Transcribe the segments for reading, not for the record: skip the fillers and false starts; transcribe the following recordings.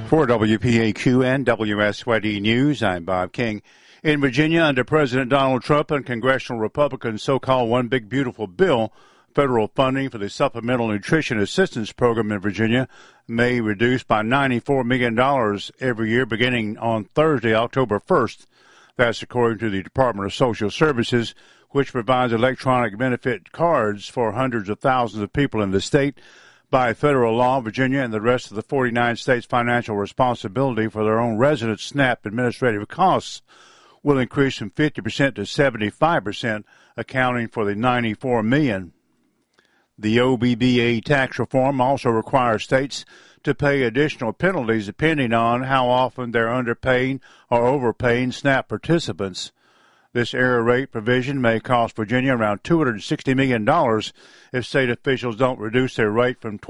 For WPAQ and WSYD News, I'm Bob King. In Virginia, under President Donald Trump and congressional Republicans' so-called One Big Beautiful Bill, federal funding for the Supplemental Nutrition Assistance Program in Virginia may reduce by $94 million every year beginning on Thursday, October 1st. That's according to the Department of Social Services, which provides electronic benefit cards for hundreds of thousands of people in the state. By federal law, Virginia and the rest of the 49 states' financial responsibility for their own residents' SNAP administrative costs will increase from 50% to 75%, accounting for the $94 million. The OBBA tax reform also requires states to pay additional penalties depending on how often they're underpaying or overpaying SNAP participants. This error rate provision may cost Virginia around $260 million if state officials don't reduce their rate from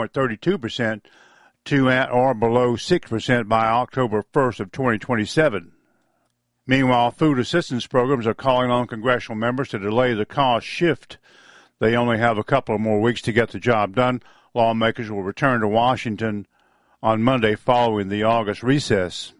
12.32% to at or below 6% by October 1st of 2027. Meanwhile, food assistance programs are calling on congressional members to delay the cost shift. They only have a couple of more weeks to get the job done. Lawmakers will return to Washington on Monday following the August recess.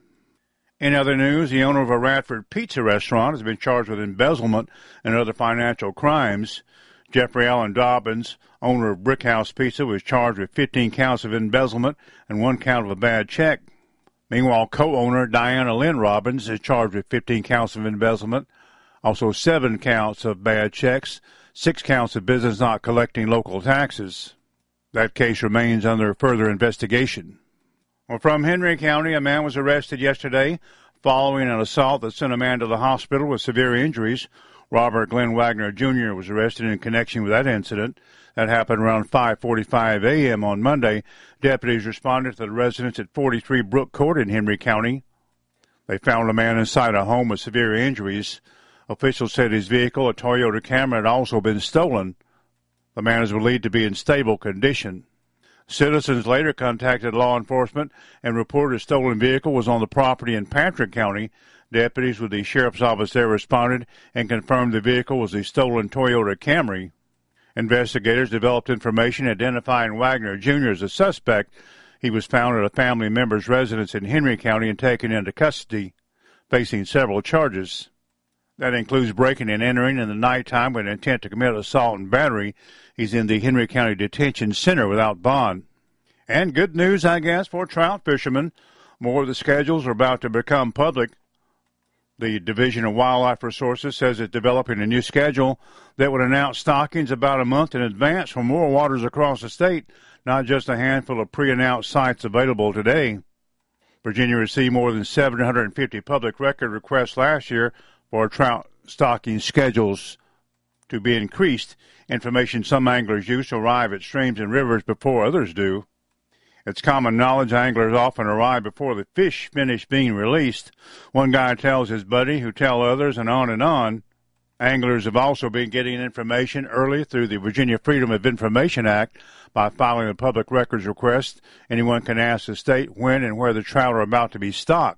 In other news, the owner of a Radford pizza restaurant has been charged with embezzlement and other financial crimes. Jeffrey Allen Dobbins, owner of Brickhouse Pizza, was charged with 15 counts of embezzlement and 1 count of a bad check. Meanwhile, co-owner Diana Lynn Robbins is charged with 15 counts of embezzlement, also 7 counts of bad checks, 6 counts of business not collecting local taxes. That case remains under further investigation. Well, from Henry County, a man was arrested yesterday following an assault that sent a man to the hospital with severe injuries. Robert Glenn Wagner Jr. was arrested in connection with that incident. That happened around 5:45 a.m. on Monday. Deputies responded to the residence at 43 Brook Court in Henry County. They found a man inside a home with severe injuries. Officials said his vehicle, a Toyota Camry, had also been stolen. The man is believed to be in stable condition. Citizens later contacted law enforcement and reported a stolen vehicle was on the property in Patrick County. Deputies with the sheriff's office there responded and confirmed the vehicle was the stolen Toyota Camry. Investigators developed information identifying Wagner Jr. as a suspect. He was found at a family member's residence in Henry County and taken into custody, facing several charges. That includes breaking and entering in the nighttime with intent to commit assault and battery. He's in the Henry County Detention Center without bond. And good news, I guess, for trout fishermen. More of the schedules are about to become public. The Division of Wildlife Resources says it's developing a new schedule that would announce stockings about a month in advance for more waters across the state, not just a handful of pre-announced sites available today. Virginia received more than 750 public record requests last year for trout stocking schedules to be increased. Information some anglers use to arrive at streams and rivers before others do. It's common knowledge anglers often arrive before the fish finish being released. One guy tells his buddy, who tell others, and on and on. Anglers have also been getting information early through the Virginia Freedom of Information Act by filing a public records request. Anyone can ask the state when and where the trout are about to be stocked.